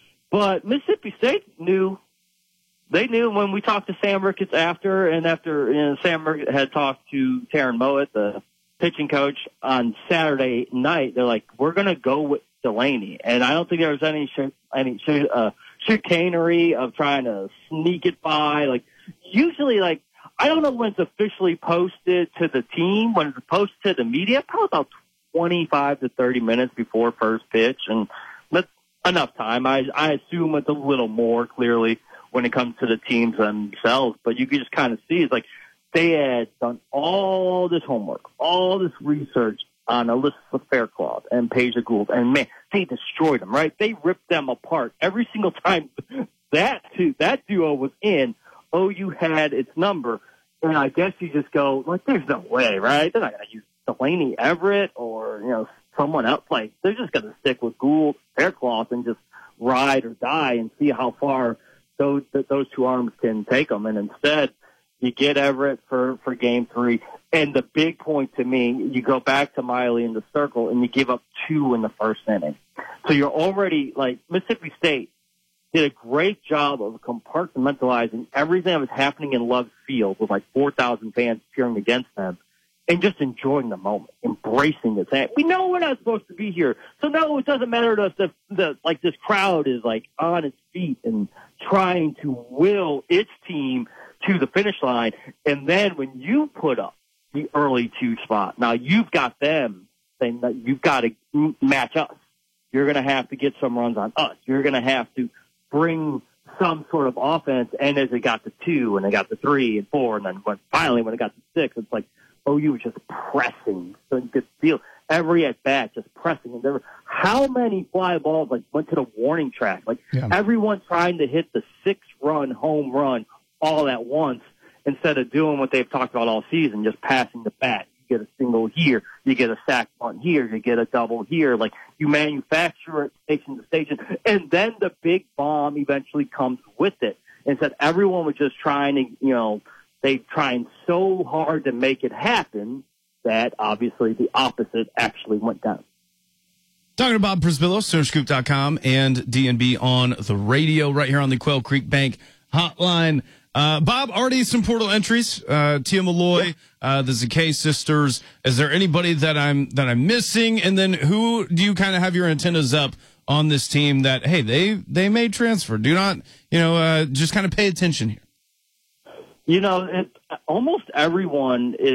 but Mississippi State knew. They knew when we talked to Sam Ricketts after, and after you know, Sam Ricketts had talked to Taryn Mowat, the pitching coach, on Saturday night, they're like, we're going to go with Delaney. And I don't think there was any sh- any sh- uh, chicanery of trying to sneak it by. Like, usually, like, I don't know when it's officially posted to the team, when it's posted to the media, probably about twenty-five to thirty minutes before first pitch. And that's enough time. I, I assume it's a little more clearly when it comes to the teams themselves. But you can just kind of see it's like they had done all this homework, all this research on Alyssa Faircloth and Paige Gould, and man, they destroyed them, right? They ripped them apart every single time that two, that duo was in. O U had its number, and I guess you just go, like, there's no way, right? They're not going to use Delaney Everett or, you know, someone else. Like, they're just going to stick with Gould, Faircloth, and just ride or die and see how far those those two arms can take them. And instead, you get Everett for, for game three. And the big point to me, you go back to Miley in the circle, and you give up two in the first inning. So you're already, like, Mississippi State did a great job of compartmentalizing everything that was happening in Love Field with like four thousand fans cheering against them and just enjoying the moment, embracing it. Saying, we know we're not supposed to be here. So no, it doesn't matter to us that, that like this crowd is like on its feet and trying to will its team to the finish line. And then when you put up the early two spot, now you've got them saying that you've got to match us. You're going to have to get some runs on us. You're going to have to bring some sort of offense. And as it got to two, and they got to three and four, and then when, finally when it got to six, it's like O U was just pressing. So you could feel every at bat just pressing. And there were how many fly balls like went to the warning track? Like yeah. everyone trying to hit the six run home run all at once instead of doing what they've talked about all season, just passing the bat. You get a single here, you get a sack bunt here, you get a double here. Like, you manufacture it station to station, and then the big bomb eventually comes with it. Instead, everyone was just trying to, you know, they trying so hard to make it happen that obviously the opposite actually went down. Talking to Bob Przybylo, Sooner Scoop dot com, and D N B on the radio right here on the Quail Creek Bank hotline. Uh, Bob, already some portal entries. Uh, Tia Malloy, uh, the Zakay sisters. Is there anybody that I'm that I'm missing? And then who do you kind of have your antennas up on this team that, hey, they they may transfer? Do not, you know, uh, just kind of pay attention here. You know, it, almost everyone is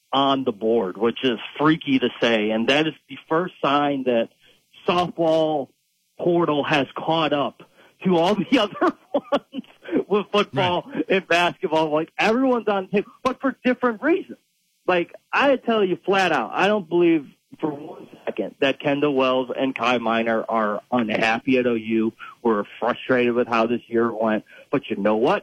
on the board, which is freaky to say. And that is the first sign that softball portal has caught up to all the other ones with football right. and basketball. Like, everyone's on the table, but for different reasons. Like, I tell you flat out, I don't believe for one second that Kendall Wells and Kai Minor are unhappy at O U. We're frustrated with how this year went. But you know what?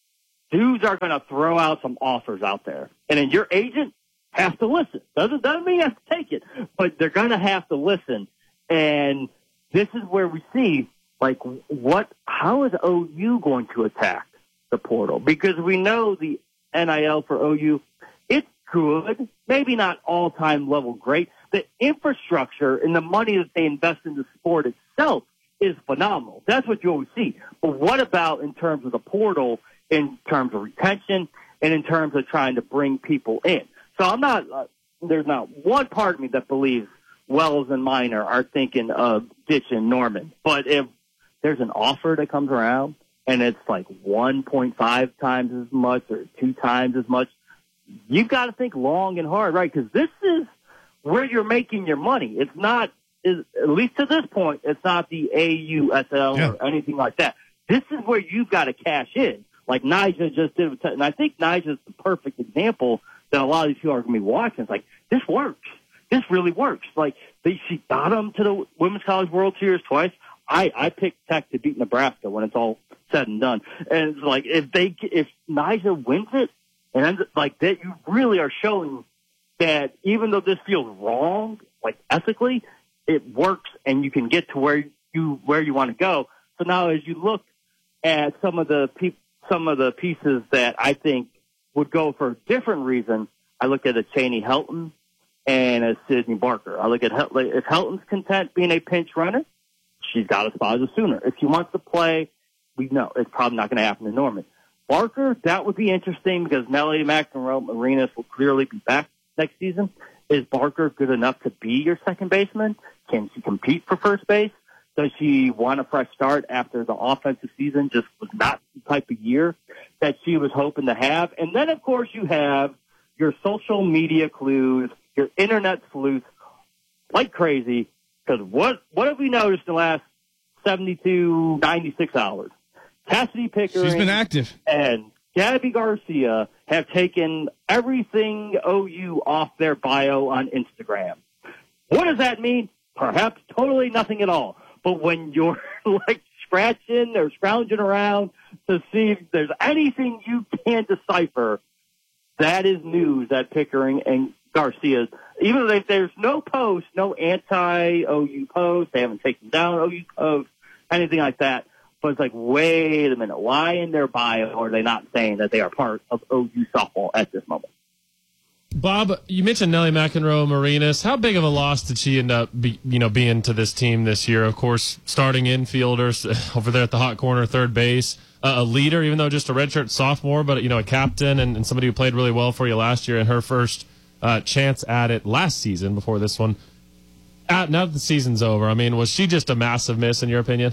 Dudes are going to throw out some offers out there. And then your agent has to listen. Doesn't, doesn't mean you have to take it, but they're going to have to listen. And this is where we see, like, what, how is O U going to attack the portal? Because we know the N I L for O U, it's good, maybe not all-time level great. The infrastructure and the money that they invest in the sport itself is phenomenal. That's what you always see. But what about in terms of the portal, in terms of retention, and in terms of trying to bring people in? So I'm not, uh, there's not one part of me that believes Wells and Minor are thinking of ditching Norman. But if there's an offer that comes around and it's like one point five times as much or two times as much, you've got to think long and hard, right? Because this is where you're making your money. It's not, is, at least to this point, it's not the A U S L yeah. or anything like that. This is where you've got to cash in, like Nyjah just did. And I think Nyjah is the perfect example that a lot of these people are going to be watching. It's like, this works. This really works. Like, they, she got them to the Women's College World Series twice. I, I picked Tech to beat Nebraska when it's all said and done. And it's like, if they, if Nyjah wins it, and ends up like that, you really are showing that even though this feels wrong, like ethically, it works, and you can get to where you where you want to go. So now, as you look at some of the pe- some of the pieces that I think would go for a different reason, I look at a Cheney Helton and a Sydney Barker. I look at Hel- if Helton's content being a pinch runner, she's got a spot as a Sooner. If she wants to play, we know it's probably not going to happen to Norman. Barker, that would be interesting because Nellie McEnroe Marinas will clearly be back next season. Is Barker good enough to be your second baseman? Can she compete for first base? Does she want a fresh start after the offensive season just was not the type of year that she was hoping to have? And then, of course, you have your social media clues, your internet sleuths like crazy, because what, what have we noticed in the last seventy-two, ninety-six hours? Cassidy Pickering She's been active. And Gabby Garcia have taken everything O U off their bio on Instagram. What does that mean? Perhaps totally nothing at all. But when you're like scratching or scrounging around to see if there's anything you can decipher, that is news that Pickering and Garcia, even though they, there's no post, no anti-O U post, they haven't taken down O U post, anything like that. But it's like, wait a minute, why in their bio are they not saying that they are part of O U softball at this moment? Bob, you mentioned Nellie McEnroe Marinas. How big of a loss did she end up, be, you know, being to this team this year? Of course, starting infielders over there at the hot corner, third base, uh, a leader, even though just a redshirt sophomore, but you know, a captain and, and somebody who played really well for you last year, and her first uh, chance at it last season before this one. Uh, now that the season's over, I mean, was she just a massive miss in your opinion?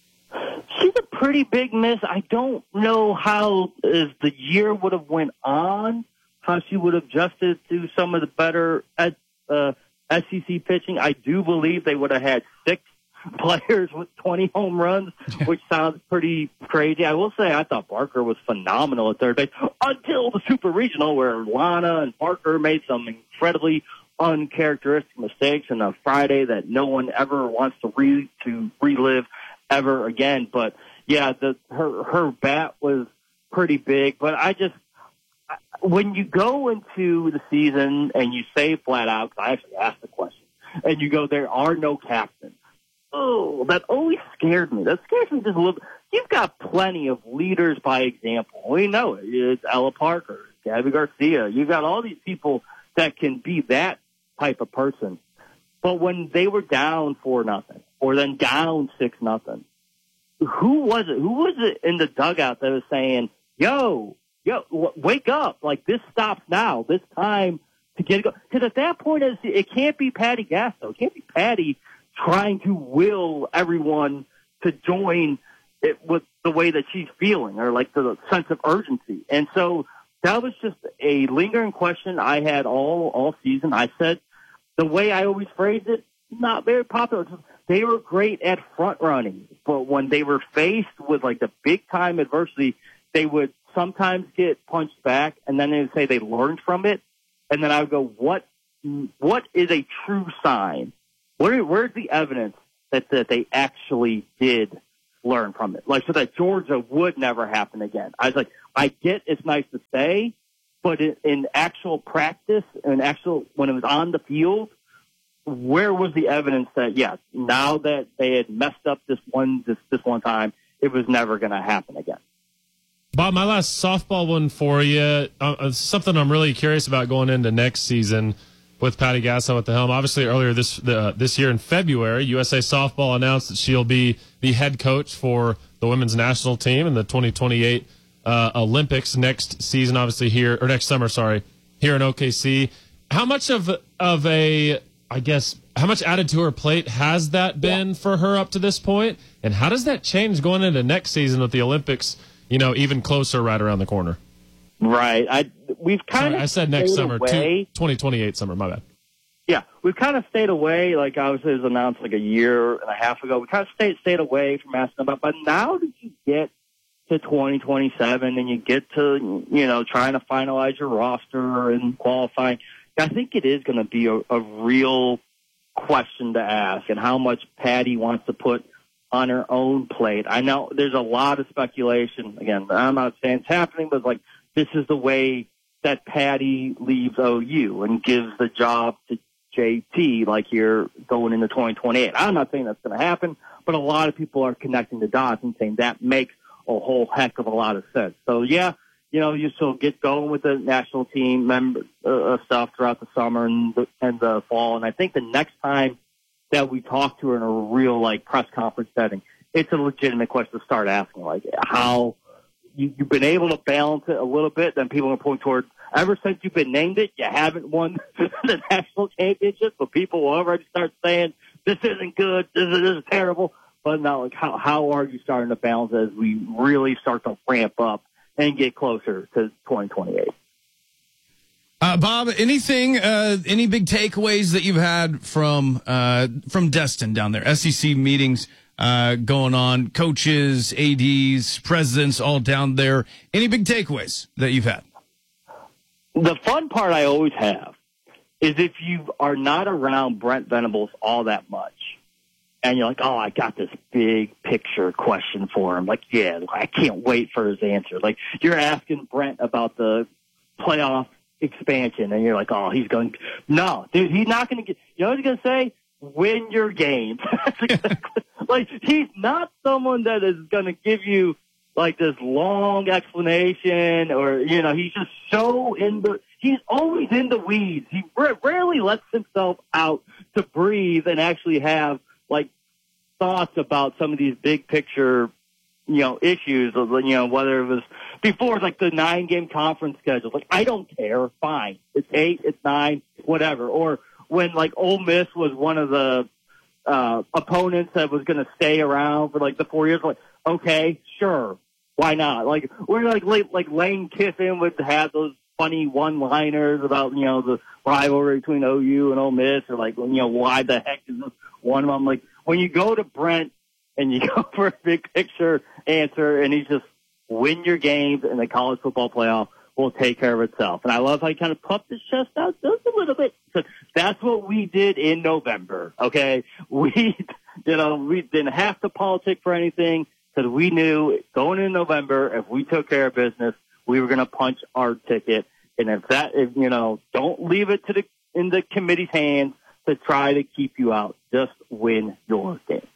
Pretty big miss. I don't know how, as the year would have went on, how she would have adjusted to some of the better uh, S E C pitching. I do believe they would have had six players with twenty home runs, which sounds pretty crazy. I will say I thought Barker was phenomenal at third base until the Super Regional, where Lana and Barker made some incredibly uncharacteristic mistakes on a Friday that no one ever wants to re to relive ever again. But yeah, the her her bat was pretty big. But I just, when you go into the season and you say flat out, because I actually asked the question, and you go, there are no captains. Oh, that always scared me. That scares me just a little bit. You've got plenty of leaders by example. We know it. It's Ella Parker, Gabby Garcia. You've got all these people that can be that type of person. But when they were down four nothing, or then down six nothing, who was it? Who was it in the dugout that was saying, "Yo, yo, w- wake up! Like this stops now. This time to get it go." Because at that point, it's, it can't be Patty Gasso. It can't be Patty trying to will everyone to join it with the way that she's feeling, or like the sense of urgency. And so that was just a lingering question I had all all season. I said the way I always phrased it, not very popular. They were great at front running, but when they were faced with like the big time adversity, they would sometimes get punched back, and then they would say they learned from it. And then I would go, what what is a true sign? Where where's the evidence that that they actually did learn from it? Like, so that Georgia would never happen again. I was like, I get it's nice to say, but in, in actual practice and actual when it was on the field, where was the evidence that yes, now that they had messed up this one this this one time, it was never going to happen again? Bob, my last softball one for you. Uh, something I'm really curious about going into next season with Patty Gasso at the helm. Obviously, earlier this uh, this year in February, U S A Softball announced that she'll be the head coach for the women's national team in the twenty twenty-eight uh, Olympics next season. Obviously, here or next summer, sorry, here in O K C. How much of of a I guess how much added to her plate has that been for her up to this point, and how does that change going into next season with the Olympics? You know, even closer right around the corner. Right. I we've kind Sorry, of I said next summer, away. twenty twenty-eight summer. My bad. Yeah, we've kind of stayed away. Like obviously, it was announced like a year and a half ago. We kind of stayed stayed away from asking about. But now that you get to twenty twenty-seven and you get to you know trying to finalize your roster and qualifying, I think it is going to be a, a real question to ask, and how much Patty wants to put on her own plate. I know there's a lot of speculation. Again, I'm not saying it's happening, but like this is the way that Patty leaves O U and gives the job to J T, like you're going into twenty twenty-eight. I'm not saying that's going to happen, but a lot of people are connecting the dots and saying that makes a whole heck of a lot of sense. So yeah, you know, you still get going with the national team member uh, stuff throughout the summer and the, and the fall. And I think the next time that we talk to her in a real like press conference setting, it's a legitimate question to start asking, like how you, you've been able to balance it a little bit. Then people are pointing toward, ever since you've been named it, you haven't won the national championship, but people will already start saying this isn't good, this is, this is terrible. But now, like how how are you starting to balance as we really start to ramp up and get closer to twenty twenty-eight? Uh, Bob, anything, uh, any big takeaways that you've had from uh, from Destin down there? S E C meetings uh, going on, coaches, A Ds, presidents, all down there. Any big takeaways that you've had? The fun part I always have is if you are not around Brent Venables all that much, and you're like, oh, I got this big picture question for him. Like, yeah, I can't wait for his answer. Like, you're asking Brent about the playoff expansion, and you're like, oh, he's going, no, dude, he's not going to get, you know what he's going to say? Win your games. Like, he's not someone that is going to give you, like, this long explanation, or, you know, he's just so in the, he's always in the weeds. He rarely lets himself out to breathe and actually have, like, thoughts about some of these big picture, you know, issues of, you know, whether it was before, like the nine game conference schedule. Like, I don't care. Fine. It's eight, it's nine, whatever. Or when, like, Ole Miss was one of the uh, opponents that was going to stay around for, like, the four years. Like, okay, sure. Why not? Like, we're like, like, like Lane Kiffin would have those funny one-liners about, you know, the rivalry between O U and Ole Miss, or like, you know, why the heck is this one of them? Like, when you go to Brent and you go for a big picture answer, and he's just win your games, and the college football playoff will take care of itself. And I love how he kind of puffed his chest out just a little bit. So that's what we did in November. Okay, we, you know, we didn't have to politic for anything, because we knew going in November, if we took care of business, we were going to punch our ticket. And if that, if, you know, don't leave it to the in the committee's hands to try to keep you out. Just win your game.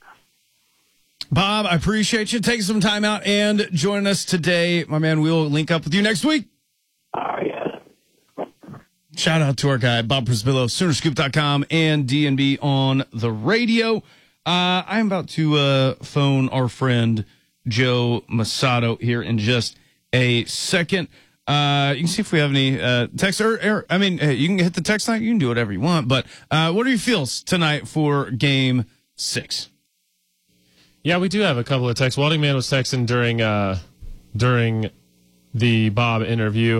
Bob, I appreciate you taking some time out and joining us today. My man, we will link up with you next week. Oh, yeah. Shout out to our guy, Bob Przybylo, Sooner Scoop dot com and D N B on the radio. Uh, I'm about to uh, phone our friend Joe Masato here in just a second. Uh, you can see if we have any uh, text. Or, or, I mean, you can hit the text line. You can do whatever you want. But uh, what are your feels tonight for Game Six? Yeah, we do have a couple of texts. Welding Man was texting during uh, during the Bob interview.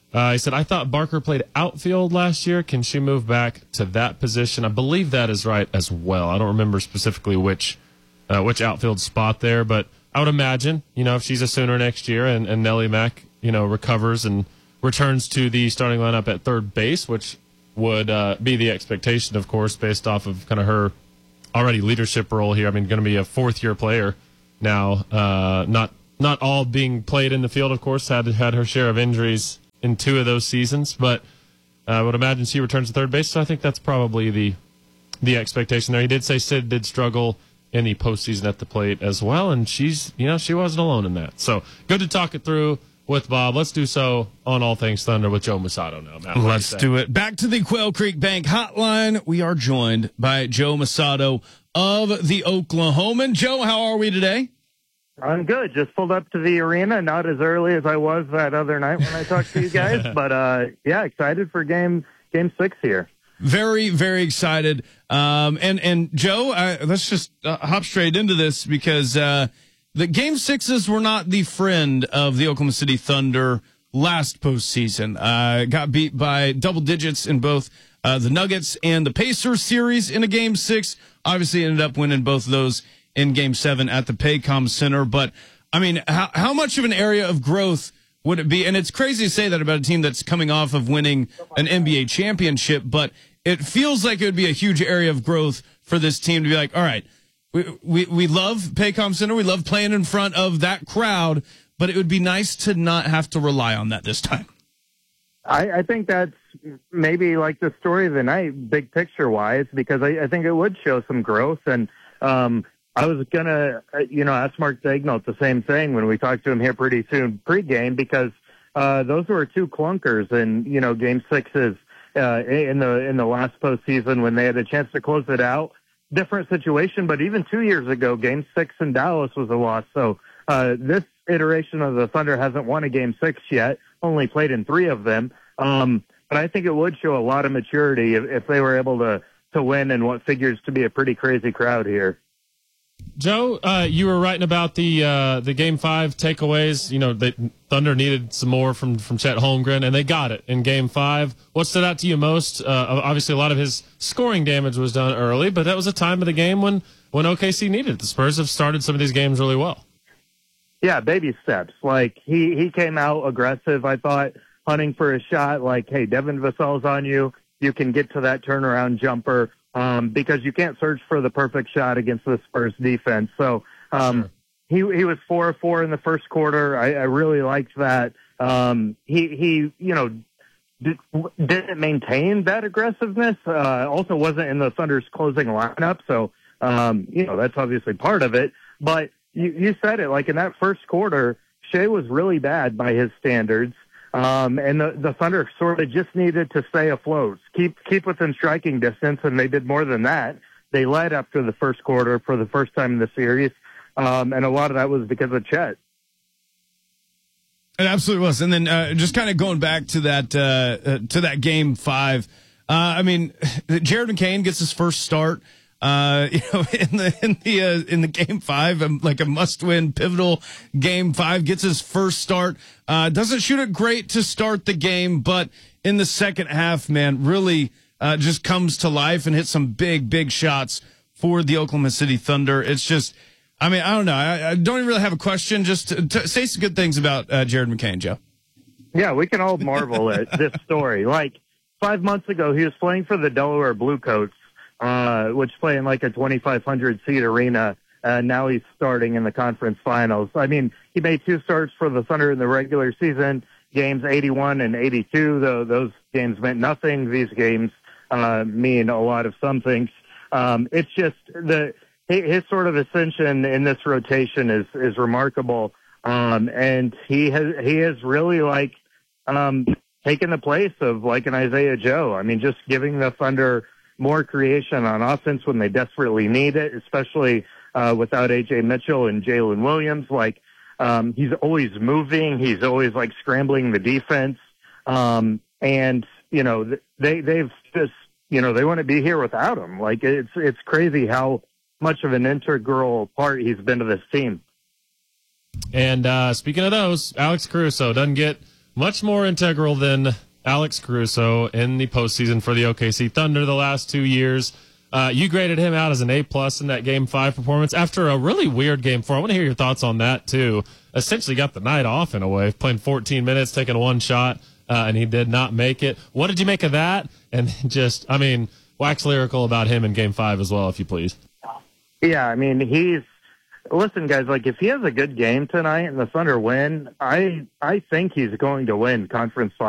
Uh, he said, I thought Barker played outfield last year. Can she move back to that position? I believe that is right as well. I don't remember specifically which uh, which outfield spot there, but I would imagine, you know, if she's a Sooner next year and, and Nellie Mack, you know, recovers and returns to the starting lineup at third base, which would uh, be the expectation, of course, based off of kind of her already leadership role here. I mean, going to be a fourth-year player now, uh, not not all being played in the field, of course, had had her share of injuries in two of those seasons, but uh, I would imagine she returns to third base, so I think that's probably the the expectation there. He did say Sid did struggle in the postseason at the plate as well, and she's, you know, she wasn't alone in that. So good to talk it through with Bob. Let's do so on All Things Thunder with Joe Masato now, Matt. Let's do it. Back to the Quail Creek Bank hotline. We are joined by Joe Masato of the Oklahoman. Joe, how are we today? I'm good. Just pulled up to the arena, not as early as I was that other night when I talked to you guys, but uh, yeah, excited for game game six here. Very, very excited. Um, and, and Joe, uh, let's just uh, hop straight into this because uh, the game sixes were not the friend of the Oklahoma City Thunder last postseason. Uh, got beat by double digits in both uh, the Nuggets and the Pacers series in a game six. Obviously ended up winning both of those in game seven at the Paycom Center. But, I mean, how, how much of an area of growth would it be? And it's crazy to say that about a team that's coming off of winning an N B A championship, but it feels like it would be a huge area of growth for this team to be like, all right, we, we, we love Paycom Center. We love playing in front of that crowd, but it would be nice to not have to rely on that this time. I, I think that's maybe like the story of the night, big picture wise, because I, I think it would show some growth. And um, I was going to, you know, ask Mark Daigneault the same thing when we talked to him here pretty soon pregame, because uh, those were two clunkers in, you know, game sixes uh, in the in the last postseason when they had a chance to close it out. Different situation, but even two years ago, game six in Dallas was a loss. So uh, this iteration of the Thunder hasn't won a game six yet, only played in three of them. Um, but I think it would show a lot of maturity if, if they were able to, to win in what figures to be a pretty crazy crowd here. Joe, uh, you were writing about the uh, the game five takeaways. You know, the Thunder needed some more from, from Chet Holmgren, and they got it in game five. What stood out to you most? Uh, obviously, a lot of his scoring damage was done early, but that was a time of the game when, when O K C needed it. The Spurs have started some of these games really well. Yeah, baby steps. Like, he, he came out aggressive, I thought, hunting for a shot. Like, hey, Devin Vassell's on you. You can get to that turnaround jumper. Um, because you can't search for the perfect shot against the Spurs defense. So, um, sure. he, he was four or four in the first quarter. I, I really liked that. Um, he, he, you know, did, didn't maintain that aggressiveness. Uh, also wasn't in the Thunder's closing lineup. So, um, you know, that's obviously part of it, but you, you said it, like in that first quarter, Shea was really bad by his standards. Um, and the, the Thunder sort of just needed to stay afloat, keep, keep within striking distance, and they did more than that. They led after the first quarter for the first time in the series. Um, and a lot of that was because of Chet. It absolutely was. And then, uh, just kind of going back to that, uh, uh, to that game five, uh, I mean, Jared McCain gets his first start. Uh, you know, in the, in the, uh, in the game five, um, like a must win pivotal game five, gets his first start, uh, doesn't shoot it great to start the game, but in the second half, man, really, uh, just comes to life and hits some big, big shots for the Oklahoma City Thunder. It's just, I mean, I don't know. I, I don't even really have a question. Just to, to say some good things about, uh, Jared McCain, Joe. Yeah, we can all marvel at this story. Like five months ago, he was playing for the Delaware Bluecoats. Uh, which play in like a twenty-five hundred seat arena. Uh, now he's starting in the conference finals. I mean, he made two starts for the Thunder in the regular season, games eighty-one and eighty-two, though those games meant nothing. These games, uh, mean a lot of some things. Um, it's just the, his sort of ascension in this rotation is, is remarkable. Um, and he has, he has really like, um, taken the place of like an Isaiah Joe. I mean, just giving the Thunder more creation on offense when they desperately need it, especially uh, without A J Mitchell and Jalen Williams. Like, um, he's always moving. He's always like scrambling the defense. Um, and, you know, they, they've just, you know, they want to be here without him. Like, it's, it's crazy how much of an integral part he's been to this team. And uh, speaking of those, Alex Caruso doesn't get much more integral than Alex Caruso in the postseason for the O K C Thunder the last two years. Uh, you graded him out as an A plus in that Game Five performance after a really weird Game Four. I want to hear your thoughts on that too. Essentially, got the night off in a way, playing fourteen minutes, taking one shot, uh, and he did not make it. What did you make of that? And just, I mean, wax lyrical about him in Game Five as well, if you please. Yeah, I mean, he's listen, guys. Like, if he has a good game tonight and the Thunder win, I I think he's going to win conference